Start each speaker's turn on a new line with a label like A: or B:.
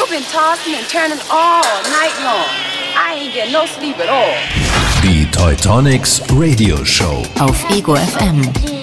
A: You've been tossing and turning all night long. I ain't getting no sleep at all.
B: Die Teutonics Radio Show
C: auf Ego FM.